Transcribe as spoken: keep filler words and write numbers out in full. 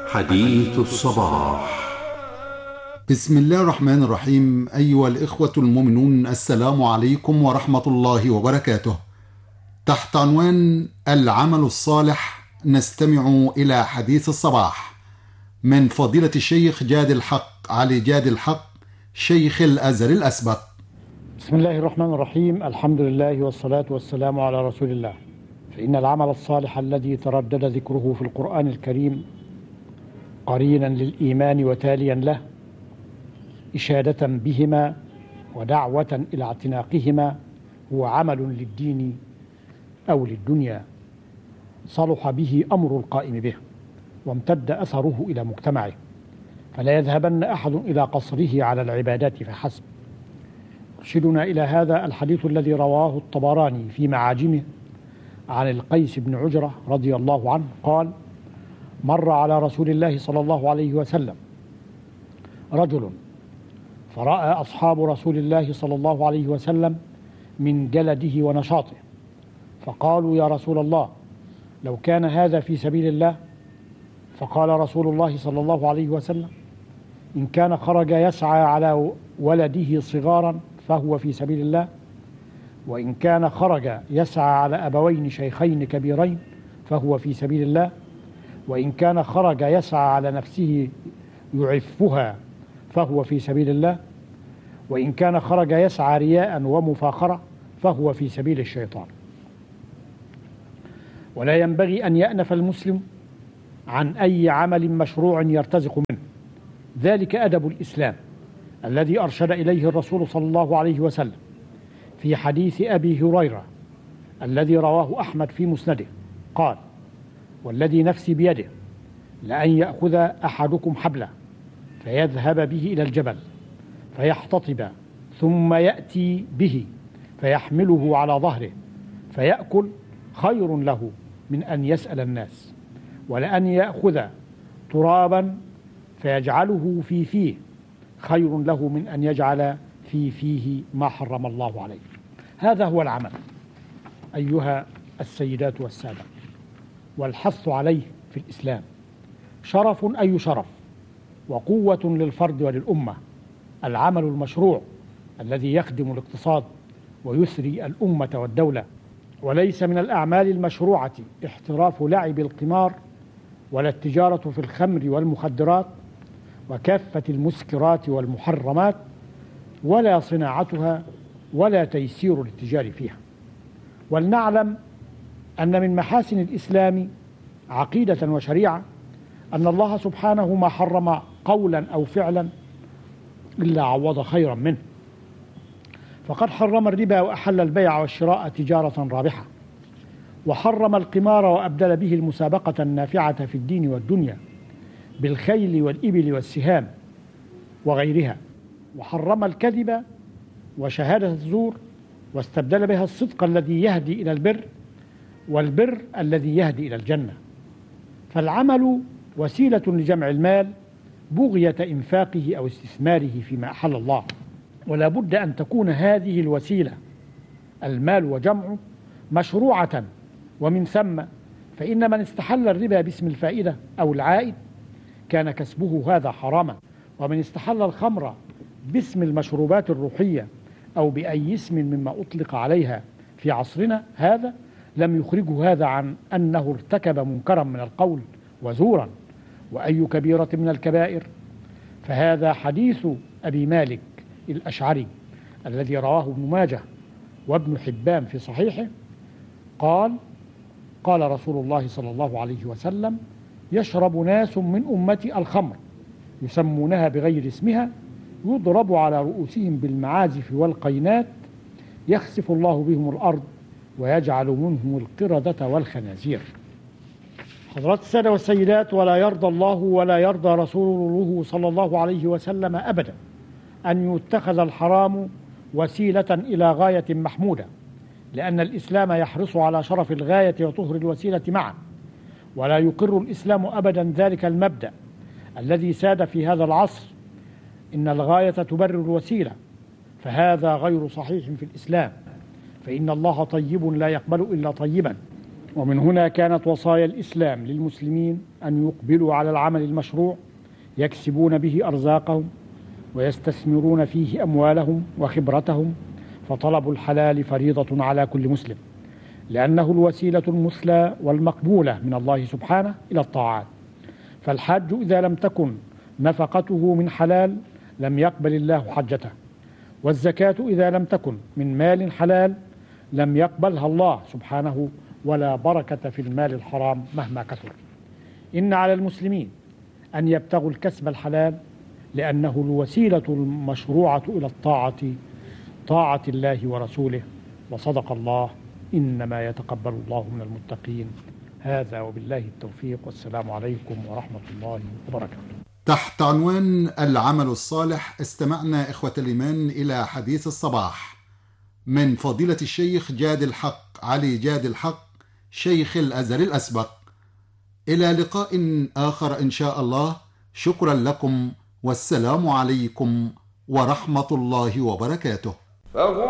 حديث الصباح. بسم الله الرحمن الرحيم. أيها الإخوة المؤمنون، السلام عليكم ورحمة الله وبركاته. تحت عنوان العمل الصالح نستمع إلى حديث الصباح من فضيلة الشيخ جاد الحق علي جاد الحق، شيخ الأزهر الأسبق. بسم الله الرحمن الرحيم. الحمد لله والصلاة والسلام على رسول الله. فإن العمل الصالح الذي تردد ذكره في القرآن الكريم قرينا للإيمان وتاليا له، إشادة بهما ودعوة إلى اعتناقهما، هو عمل للدين أو للدنيا صلح به أمر القائم به وامتد أثره إلى مجتمعه، فلا يذهبن أحد إلى قصره على العبادات فحسب. يرشدنا إلى هذا الحديث الذي رواه الطبراني في معاجمه عن القيس بن عجرة رضي الله عنه قال: مر على رسول الله صلى الله عليه وسلم رجل فرأى أصحاب رسول الله صلى الله عليه وسلم من جلده ونشاطه، فقالوا: يا رسول الله، لو كان هذا في سبيل الله. فقال رسول الله صلى الله عليه وسلم: إن كان خرج يسعى على ولده صغارا فهو في سبيل الله، وإن كان خرج يسعى على أبوين شيخين كبيرين فهو في سبيل الله، وإن كان خرج يسعى على نفسه يعفها فهو في سبيل الله، وإن كان خرج يسعى رياء ومفاخرة فهو في سبيل الشيطان. ولا ينبغي أن يأنف المسلم عن أي عمل مشروع يرتزق منه، ذلك أدب الإسلام الذي أرشد إليه الرسول صلى الله عليه وسلم في حديث أبي هريرة الذي رواه أحمد في مسنده قال: والذي نفسي بيده لأن يأخذ أحدكم حبله فيذهب به إلى الجبل فيحتطب ثم يأتي به فيحمله على ظهره فيأكل خير له من أن يسأل الناس، ولأن يأخذ ترابا فيجعله في فيه خير له من أن يجعل في فيه ما حرم الله عليه. هذا هو العمل أيها السيدات والسادة، والحث عليه في الإسلام شرف أي شرف وقوة للفرد وللأمة. العمل المشروع الذي يخدم الاقتصاد ويثري الأمة والدولة، وليس من الأعمال المشروعة احتراف لعب القمار ولا التجارة في الخمر والمخدرات وكافة المسكرات والمحرمات، ولا صناعتها ولا تيسير الاتجار فيها. ولنعلم أن من محاسن الإسلام عقيدة وشريعة أن الله سبحانه ما حرم قولا أو فعلا إلا عوض خيرا منه، فقد حرم الربا وأحل البيع والشراء تجارة رابحة، وحرم القمار وأبدل به المسابقة النافعة في الدين والدنيا بالخيل والإبل والسهام وغيرها، وحرم الكذب وشهادة الزور واستبدل بها الصدق الذي يهدي إلى البر والبر الذي يهدي إلى الجنة. فالعمل وسيلة لجمع المال بغية إنفاقه أو استثماره فيما أحل الله، ولا بد أن تكون هذه الوسيلة المال وجمعه مشروعة، ومن ثم فإن من استحل الربا باسم الفائدة أو العائد كان كسبه هذا حراما، ومن استحل الخمر باسم المشروبات الروحية أو بأي اسم مما أطلق عليها في عصرنا هذا لم يخرجه هذا عن أنه ارتكب منكرا من القول وزورا، وأي كبيرة من الكبائر. فهذا حديث أبي مالك الأشعري الذي رواه ابن ماجه وابن حبان في صحيحه قال: قال رسول الله صلى الله عليه وسلم: يشرب ناس من أمتي الخمر يسمونها بغير اسمها يضرب على رؤوسهم بالمعازف والقينات يخسف الله بهم الأرض ويجعل منهم القردة والخنازير. حضرات السادة والسيدات، ولا يرضى الله ولا يرضى رسوله صلى الله عليه وسلم أبدا أن يتخذ الحرام وسيلة إلى غاية محمودة، لأن الإسلام يحرص على شرف الغاية وطهر الوسيلة معا، ولا يقر الإسلام أبدا ذلك المبدأ الذي ساد في هذا العصر: إن الغاية تبرر الوسيلة، فهذا غير صحيح في الإسلام، فإن الله طيب لا يقبل إلا طيبا، ومن هنا كانت وصايا الإسلام للمسلمين أن يقبلوا على العمل المشروع يكسبون به أرزاقهم ويستثمرون فيه أموالهم وخبرتهم، فطلب الحلال فريضة على كل مسلم، لأنه الوسيلة المثلى والمقبولة من الله سبحانه إلى الطاعات. فالحاج إذا لم تكن نفقته من حلال لم يقبل الله حجته، والزكاة إذا لم تكن من مال حلال لم يقبلها الله سبحانه، ولا بركة في المال الحرام مهما كثر. إن على المسلمين أن يبتغوا الكسب الحلال، لأنه الوسيلة المشروعة إلى الطاعة، طاعة الله ورسوله. وصدق الله، إنما يتقبل الله من المتقين. هذا وبالله التوفيق، والسلام عليكم ورحمة الله وبركاته. تحت عنوان العمل الصالح استمعنا إخوة الإيمان إلى حديث الصباح من فضيلة الشيخ جاد الحق علي جاد الحق شيخ الأزهر الأسبق. إلى لقاء آخر إن شاء الله. شكرا لكم، والسلام عليكم ورحمة الله وبركاته.